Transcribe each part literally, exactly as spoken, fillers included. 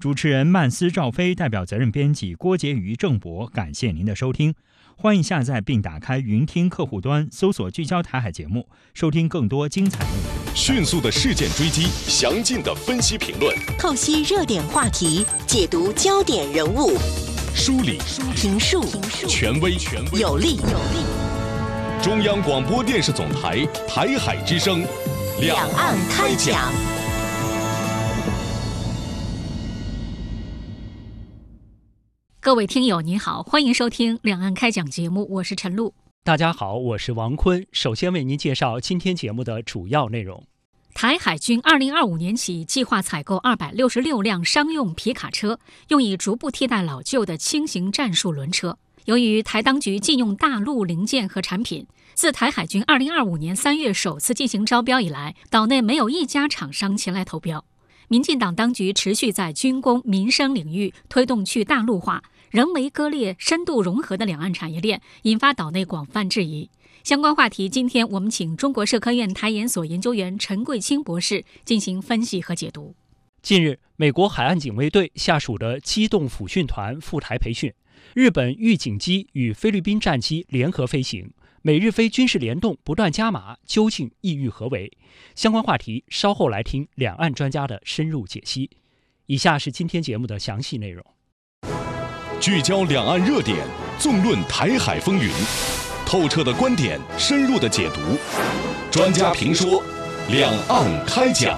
主持人曼斯赵飞代表责任编辑郭杰瑜、郑博，感谢您的收听。欢迎下载并打开云听客户端，搜索聚焦台海节目，收听更多精彩内容。 迅速的事件追击，详尽的分析评论， 透析热点话题，解读焦点人物， 梳理评述权威有力。 中央广播电视总台台海之声， 两岸开讲。 各位听友您好，欢迎收听两岸开讲节目，我是陈露。 大家好，我是王坤。首先为您介绍今天节目的主要内容。 台海军二零二五年起计划采购二百六十六辆商用皮卡车，用以逐步替代老旧的轻型战术轮车。由于台当局禁用大陆零件和产品，自台海军二零二五年三月首次进行招标以来，岛内没有一家厂商前来投标。民进党当局持续在军工、民生领域推动去大陆化、人为割裂、深度融合的两岸产业链，引发岛内广泛质疑。相关话题，今天我们请中国社科院台研所研究员陈贵清博士进行分析和解读。 近日，美国海岸警卫队下属的机动抚训团赴台培训，日本预警机与菲律宾战机联合飞行，美日菲军事联动不断加码，究竟意欲何为？相关话题稍后来听两岸专家的深入解析。以下是今天节目的详细内容。 聚焦两岸热点，纵论台海风云，透彻的观点，深入的解读，专家评说，两岸开讲。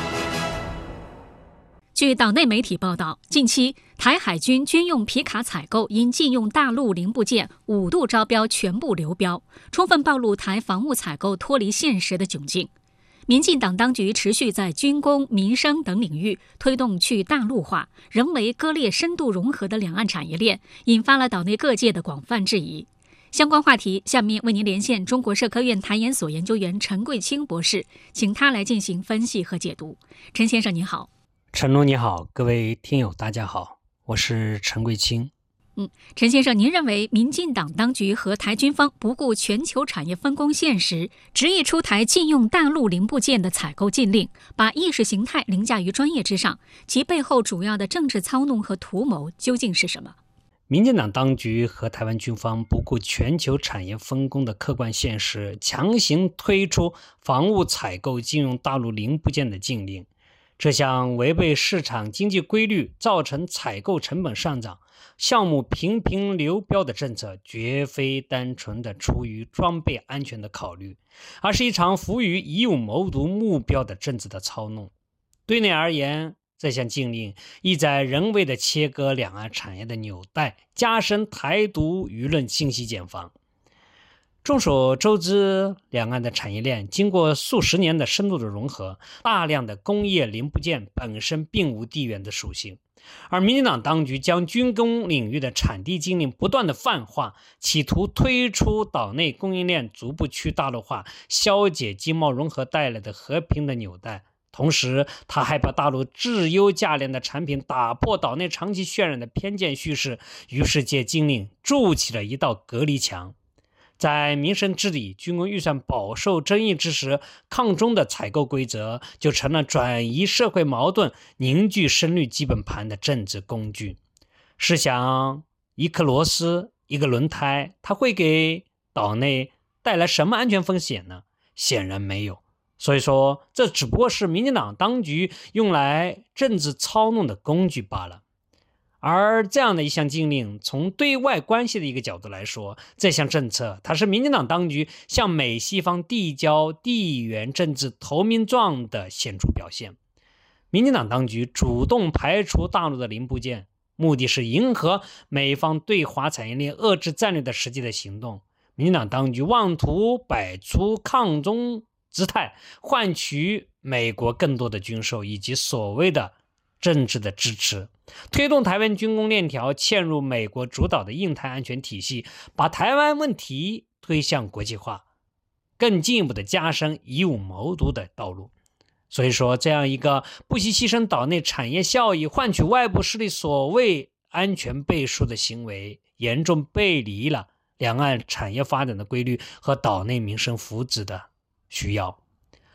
据岛内媒体报道，近期台海军军用皮卡采购因禁用大陆零部件，五度招标全部流标，充分暴露台防务采购脱离现实的窘境。民进党当局持续在军工、民生等领域推动去大陆化、人为割裂、深度融合的两岸产业链，引发了岛内各界的广泛质疑。相关话题，下面为您连线中国社科院台研所研究员陈贵清博士，请他来进行分析和解读。陈先生您好。 陈露你好，各位听友大家好，我是陈贵清。 嗯，陈先生，您认为民进党当局和台军方不顾全球产业分工现实，执意出台禁用大陆零部件的采购禁令，把意识形态凌驾于专业之上，其背后主要的政治操弄和图谋究竟是什么？ 民进党当局和台湾军方不顾全球产业分工的客观现实，强行推出防务采购禁用大陆零部件的禁令，这项违背市场经济规律，造成采购成本上涨、项目频频流标的政策，绝非单纯的出于装备安全的考虑，而是一场服于以武谋独目标的政治的操弄。对内而言，这项禁令意在人为的切割两岸产业的纽带，加深台独舆论信息茧房。众所周知，两岸的产业链经过数十年的深度的融合，大量的工业零部件本身并无地缘的属性，而民进党当局将军工领域的产地禁令不断的泛化，企图推出岛内供应链逐步去大陆化，消解经贸融合带来的和平的纽带。同时，他还把大陆质优价廉的产品打破岛内长期渲染的偏见叙事，于是借禁令筑起了一道隔离墙。在民生治理、军工预算饱受争议之时，抗中的采购规则就成了转移社会矛盾、凝聚声律基本盘的政治工具。试想，一颗螺丝、一个轮胎，它会给岛内带来什么安全风险呢？显然没有。所以说，这只不过是民进党当局用来政治操弄的工具罢了。而这样的一项禁令，从对外关系的一个角度来说，这项政策它是民进党当局向美西方递交地缘政治投名状的显著表现。民进党当局主动排除大陆的零部件，目的是迎合美方对华产业链遏制战略的实际的行动。民进党当局妄图摆出抗中姿态，换取美国更多的军售以及所谓的政治的支持，推动台湾军工链条嵌入美国主导的印太安全体系，把台湾问题推向国际化，更进一步的加深以武谋独的道路。所以说，这样一个不惜牺牲岛内产业效益换取外部势力所谓安全倍数的行为，严重背离了两岸产业发展的规律和岛内民生福祉的需要。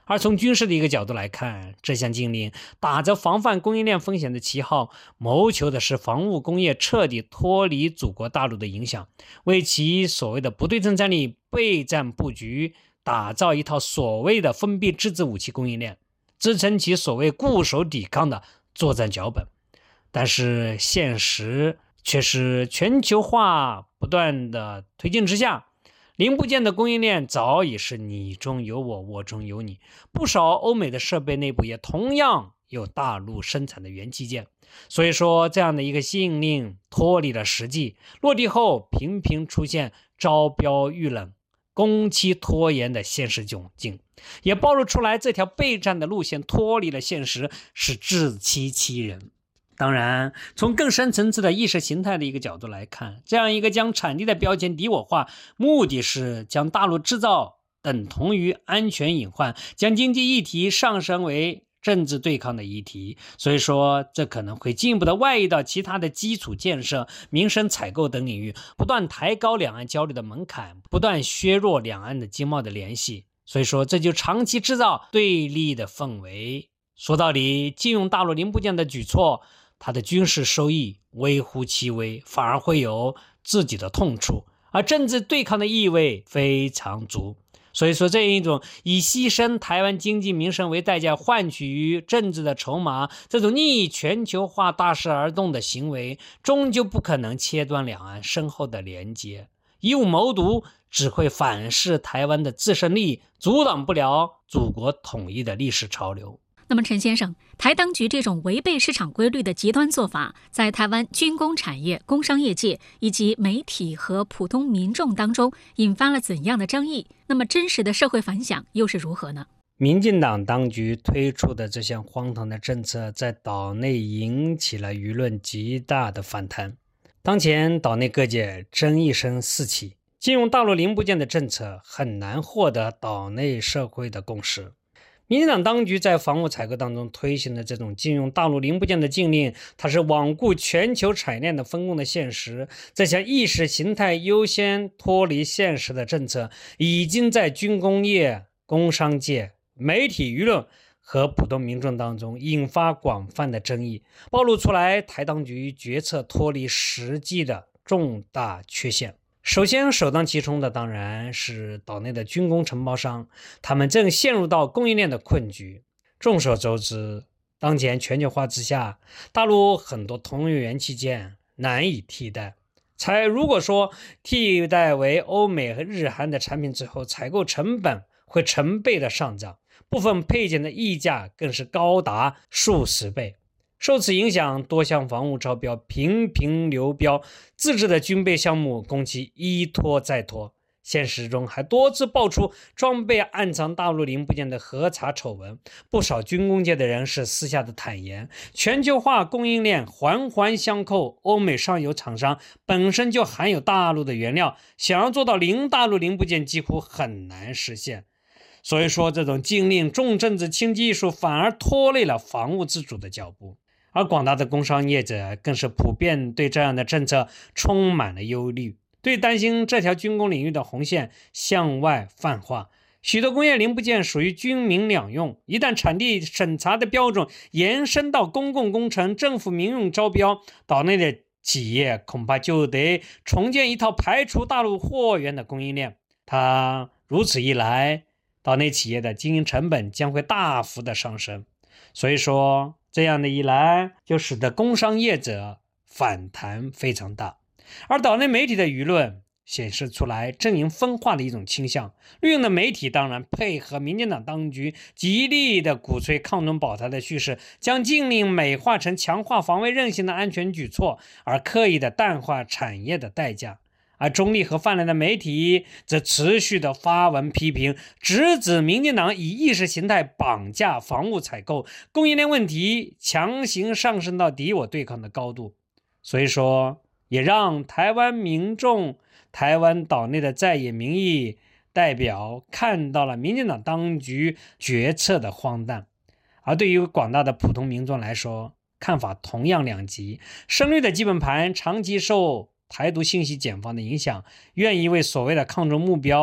而从军事的一个角度来看，这项禁令打着防范供应链风险的旗号，谋求的是防务工业彻底脱离祖国大陆的影响，为其所谓的不对称战力备战布局打造一套所谓的封闭质子武器供应链，支撑其所谓固守抵抗的作战脚本。但是现实却是全球化不断的推进之下，零部件的供应链早已是你中有我，我中有你。不少欧美的设备内部也同样有大陆生产的元器件。所以说，这样的一个禁令脱离了实际，落地后频频出现招标遇冷、工期拖延的现实窘境，也暴露出来这条备战的路线脱离了现实，是自欺欺人。当然，从更深层次的意识形态的一个角度来看，这样一个将产地的标签敌我化，目的是将大陆制造等同于安全隐患，将经济议题上升为政治对抗的议题。所以说，这可能会进一步的外溢到其他的基础建设、民生采购等领域，不断抬高两岸交流的门槛，不断削弱两岸的经贸的联系。所以说，这就长期制造对立的氛围。说到底，禁用大陆零部件的举措，它的军事收益微乎其微，反而会有自己的痛处，而政治对抗的意味非常足。所以说，这样一种以牺牲台湾经济民生为代价换取于政治的筹码，这种逆全球化大势而动的行为，终究不可能切断两岸深厚的连接。以武谋独只会反噬台湾的自身利益，阻挡不了祖国统一的历史潮流。 那么陈先生，台当局这种违背市场规律的极端做法，在台湾军工产业、工商业界以及媒体和普通民众当中引发了怎样的争议？那么真实的社会反响又是如何呢？ 民进党当局推出的这项荒唐的政策，在岛内引起了舆论极大的反弹。当前岛内各界争议声四起，禁用大陆零部件的政策很难获得岛内社会的共识。民进党当局在防务采购当中推行的这种禁用大陆零部件的禁令，它是罔顾全球产业链的分工的现实。这项意识形态优先脱离现实的政策，已经在军工业、工商界、媒体舆论和普通民众当中引发广泛的争议，暴露出来台当局决策脱离实际的重大缺陷。首先首当其冲的当然是岛内的军工承包商，他们正陷入到供应链的困局。众所周知，当前全球化之下，大陆很多通用元器件难以替代，采如果说替代为欧美和日韩的产品之后，采购成本会成倍的上涨，部分配件的溢价更是高达数十倍。受此影响，多项防务招标频频流标，自制的军备项目工期一拖再拖。现实中还多次爆出装备暗藏大陆零部件的核查丑闻，不少军工界的人士私下的坦言，全球化供应链环环相扣，欧美上游厂商本身就含有大陆的原料，想要做到零大陆零部件几乎很难实现。所以说，这种禁令重政治轻技术，反而拖累了防务自主的脚步。而广大的工商业者更是普遍对这样的政策充满了忧虑，对担心这条军工领域的红线向外泛化。许多工业零部件属于军民两用，一旦产地审查的标准延伸到公共工程、政府民用招标，岛内的企业恐怕就得重建一套排除大陆货源的供应链。它如此一来，岛内企业的经营成本将会大幅的上升。所以说，这样的一来，就使得工商业者反弹非常大。而岛内媒体的舆论显示出来阵营分化的一种倾向，绿营的媒体当然配合民进党当局极力的鼓吹抗中保台的叙事，将禁令美化成强化防卫韧性的安全举措，而刻意的淡化产业的代价。而中立和泛蓝的媒体则持续的发文批评，直指民进党以意识形态绑架防务采购，供应链问题强行上升到敌我对抗的高度。所以说，也让台湾民众、台湾岛内的在野民意代表看到了民进党当局决策的荒诞。而对于广大的普通民众来说，看法同样两极。深绿的基本盘长期受台独信息茧房的影响，愿意为所谓的抗中目标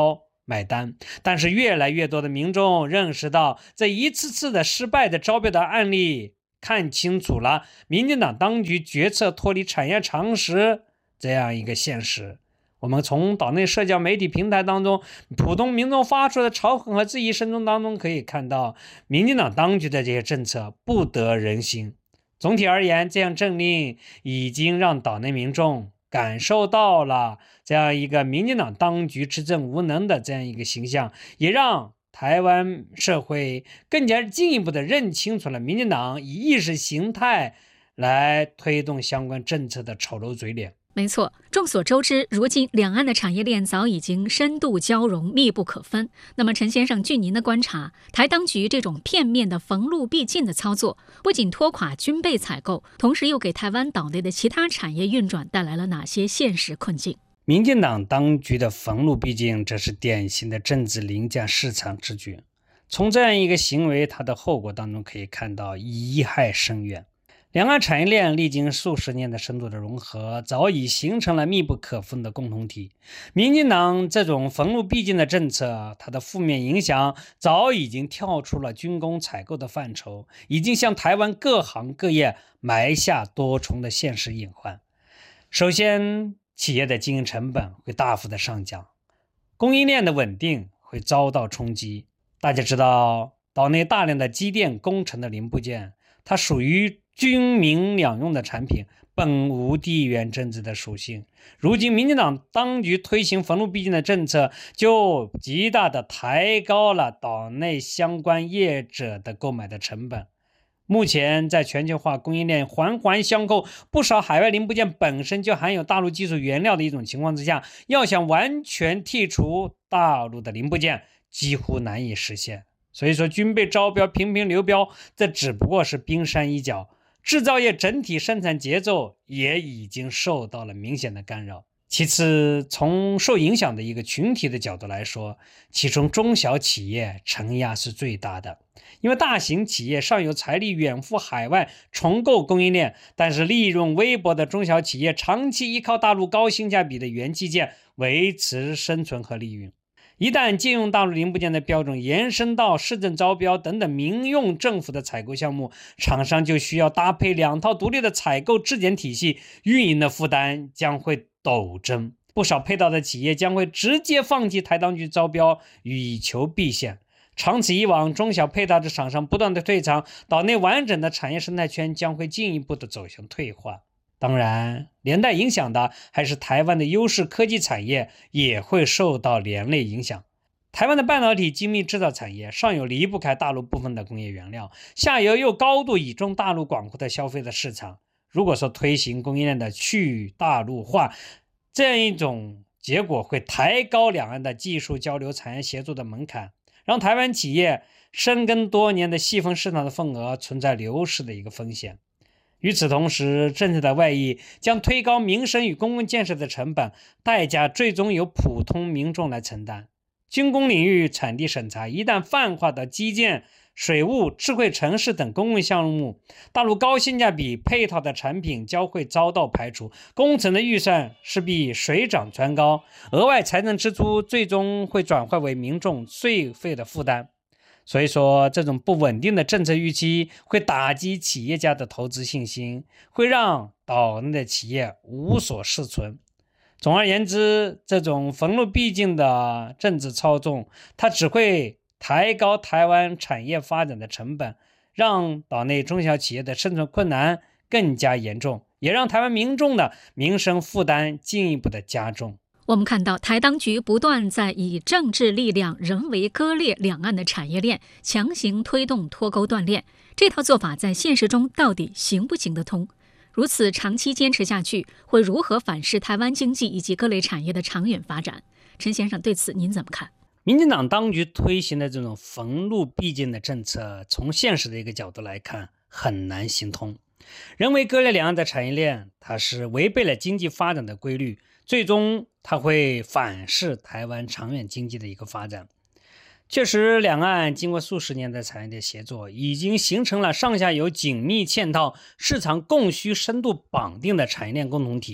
买单，但是越来越多的民众认识到这一次次的失败的招标的案例，看清楚了民进党当局决策脱离产业常识这样一个现实。我们从岛内社交媒体平台当中普通民众发出的嘲讽和质疑声中当中可以看到，民进党当局的这些政策不得人心。总体而言，这样政令已经让岛内民众感受到了这样一个民进党当局执政无能的这样一个形象，也让台湾社会更加进一步的认清楚了民进党以意识形态来推动相关政策的丑陋嘴脸。 没错，众所周知，如今两岸的产业链早已经深度交融，密不可分。那么陈先生，据您的观察，台当局这种片面的逢路必进的操作，不仅拖垮军备采购，同时又给台湾岛内的其他产业运转带来了哪些现实困境？ 民进党当局的逢路必进，这是典型的政治凌驾市场之举。从这样一个行为，它的后果当中可以看到贻害深远。两岸产业链历经数十年的深度的融合，早已形成了密不可分的共同体。民进党这种逢路必进的政策，它的负面影响早已经跳出了军工采购的范畴，已经向台湾各行各业埋下多重的现实隐患。首先，企业的经营成本会大幅的上涨，供应链的稳定会遭到冲击。大家知道，岛内大量的机电工程的零部件，它属于军民两用的产品，本无地缘政治的属性。如今民进党当局推行逢路必进的政策，就极大的抬高了岛内相关业者的购买的成本。目前在全球化供应链环环相扣，不少海外零部件本身就含有大陆技术原料的一种情况之下，要想完全剔除大陆的零部件，几乎难以实现。所以说军备招标频频流标，这只不过是冰山一角，制造业整体生产节奏也已经受到了明显的干扰。其次，从受影响的一个群体的角度来说，其中中小企业承压是最大的，因为大型企业尚有财力远赴海外重构供应链，但是利润微薄的中小企业长期依靠大陆高性价比的元器件维持生存和利润。一旦借用大陆零部件的标准延伸到市政招标等等民用政府的采购项目，厂商就需要搭配两套独立的采购质检体系，运营的负担将会陡增。不少配套的企业将会直接放弃台当局招标，以求避险。长此以往，中小配套的厂商不断的退场，岛内完整的产业生态圈将会进一步的走向退化。当然，连带影响的还是台湾的优势科技产业也会受到连累影响。台湾的半导体精密制造产业上游离不开大陆部分的工业原料，下游又高度倚重大陆广阔的消费的市场。如果说推行供应链的去大陆化，这样一种结果会抬高两岸的技术交流、产业协作的门槛，让台湾企业深耕多年的细分市场的份额存在流失的一个风险。与此同时，政策的外溢将推高民生与公共建设的成本，代价最终由普通民众来承担。军工领域产地审查一旦泛化到基建、水务、智慧城市等公共项目，大陆高性价比配套的产品将会遭到排除，工程的预算势必水涨船高，额外财政支出最终会转化为民众税费的负担。所以说，这种不稳定的政策预期会打击企业家的投资信心，会让岛内的企业无所适存。总而言之，这种逢路必进的政治操纵，它只会抬高台湾产业发展的成本，让岛内中小企业的生存困难更加严重，也让台湾民众的民生负担进一步的加重。 我们看到台当局不断在以政治力量人为割裂两岸的产业链，强行推动脱钩断链，这套做法在现实中到底行不行得通？如此长期坚持下去，会如何反噬台湾经济以及各类产业的长远发展？陈先生对此您怎么看？ 民进党当局推行的这种逢路必进的政策，从现实的一个角度来看，很难行通。人为割裂两岸的产业链，它是违背了经济发展的规律，最终它会反噬台湾长远经济的一个发展。确实，两岸经过数十年的产业的协作，已经形成了上下游紧密嵌套、市场供需深度绑定的产业链共同体。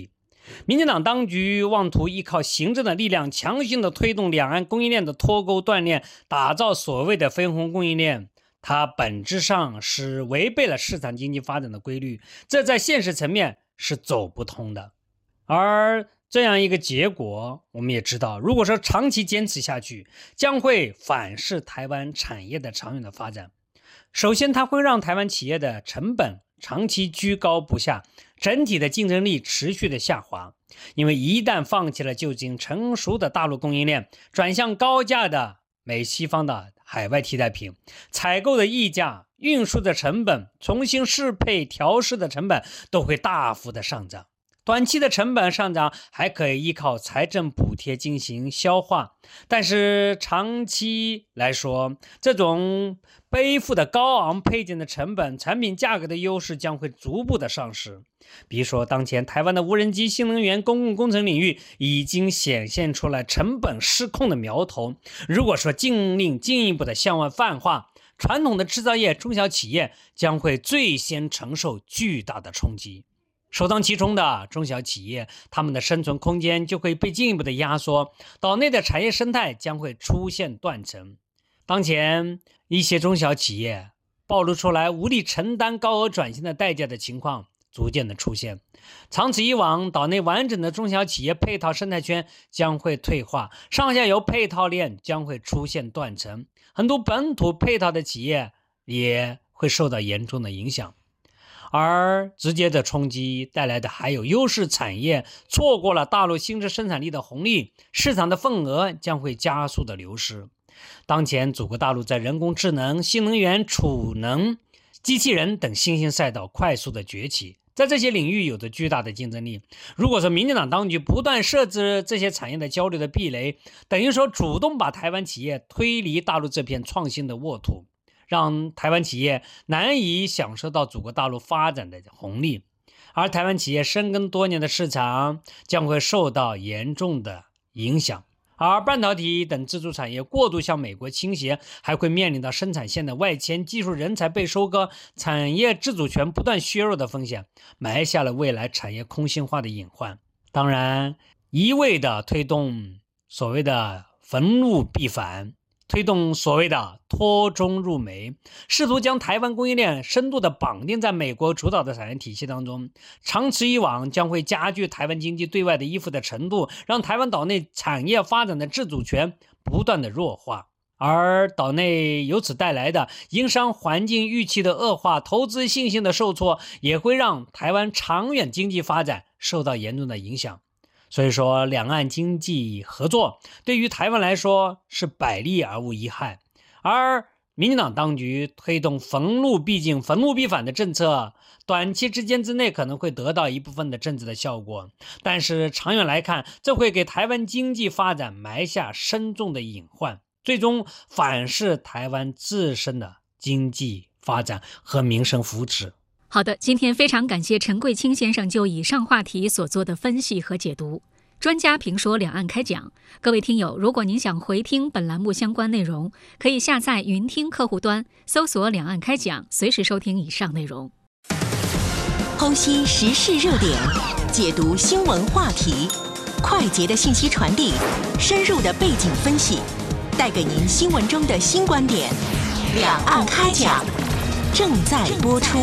民进党当局妄图依靠行政的力量强行的推动两岸供应链的脱钩断链，打造所谓的分红供应链，它本质上是违背了市场经济发展的规律，这在现实层面是走不通的。而这样一个结果，我们也知道，如果说长期坚持下去，将会反噬台湾产业的长远的发展。首先，它会让台湾企业的成本长期居高不下，整体的竞争力持续的下滑。因为一旦放弃了就已经成熟的大陆供应链，转向高价的美西方的海外替代品，采购的溢价、运输的成本、重新适配调试的成本都会大幅的上涨。短期的成本上涨还可以依靠财政补贴进行消化，但是长期来说，这种背负的高昂配件的成本，产品价格的优势将会逐步的丧失。比如说，当前台湾的无人机、新能源、公共工程领域已经显现出来成本失控的苗头。如果说禁令进一步的向外泛化，传统的制造业、中小企业将会最先承受巨大的冲击。首当其冲的中小企业，他们的生存空间就会被进一步的压缩，岛内的产业生态将会出现断层。当前一些中小企业暴露出来无力承担高额转型的代价的情况逐渐的出现，长此以往，岛内完整的中小企业配套生态圈将会退化，上下游配套链将会出现断层，很多本土配套的企业也会受到严重的影响。而直接的冲击带来的还有优势产业错过了大陆新质生产力的红利，市场的份额将会加速的流失。当前祖国大陆在人工智能、新能源、储能、机器人等新兴赛道快速的崛起，在这些领域有着巨大的竞争力。如果说民进党当局不断设置这些产业的交流的壁垒，等于说主动把台湾企业推离大陆这片创新的沃土，让台湾企业难以享受到祖国大陆发展的红利，而台湾企业深耕多年的市场将会受到严重的影响。而半导体等自主产业过度向美国倾斜，还会面临到生产线的外迁、技术人才被收割、产业自主权不断削弱的风险，埋下了未来产业空心化的隐患。当然，一味的推动所谓的逢陆必反，推动所谓的脱中入美，试图将台湾供应链深度的绑定在美国主导的产业体系当中，长此以往将会加剧台湾经济对外的依附的程度，让台湾岛内产业发展的自主权不断的弱化。而岛内由此带来的营商环境预期的恶化、投资信心的受挫，也会让台湾长远经济发展受到严重的影响。所以说，两岸经济合作对于台湾来说是百利而无一害。而民进党当局推动逢陆必进、逢陆必反的政策，短期之间之内可能会得到一部分的政治的效果，但是长远来看，这会给台湾经济发展埋下深重的隐患，最终反噬台湾自身的经济发展和民生福祉。 好的，今天非常感谢陈贵清先生就以上话题所做的分析和解读。专家评说两岸开讲，各位听友，如果您想回听本栏目相关内容，可以下载云听客户端，搜索两岸开讲，随时收听以上内容。 剖析时事热点，解读新闻话题，快捷的信息传递，深入的背景分析，带给您新闻中的新观点。两岸开讲正在播出。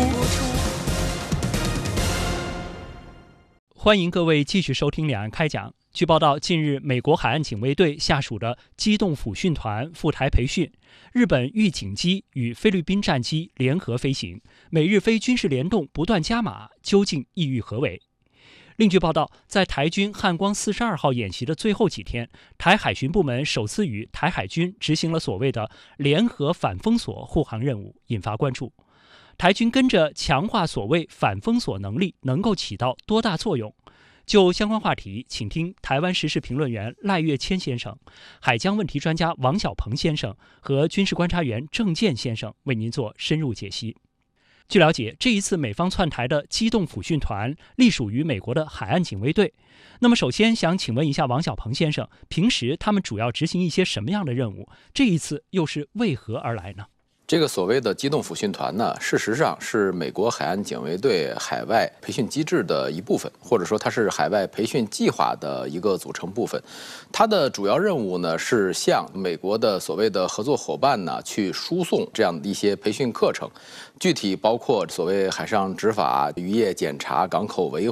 欢迎各位继续收听两岸开讲。据报道，近日美国海岸警卫队下属的机动抚训团赴台培训，日本预警机与菲律宾战机联合飞行，美日菲军事联动不断加码，究竟意欲何为？另据报道，在台军汉光四十二号演习的最后几天，台海巡部门首次与台海军执行了所谓的联合反封锁护航任务，引发关注。台军跟着强化所谓反封锁能力能够起到多大作用？就相关话题，请听台湾时事评论员赖岳谦先生、海疆问题专家王小鹏先生和军事观察员郑健先生为您做深入解析。据了解，这一次美方窜台的机动抚训团隶属于美国的海岸警卫队。那么首先想请问一下王小鹏先生，平时他们主要执行一些什么样的任务？这一次又是为何而来呢？ 这个所谓的机动抚训团呢，事实上是美国海岸警卫队海外培训机制的一部分，或者说它是海外培训计划的一个组成部分。它的主要任务呢，是向美国的所谓的合作伙伴呢去输送这样的一些培训课程，具体包括所谓海上执法、渔业检查、港口维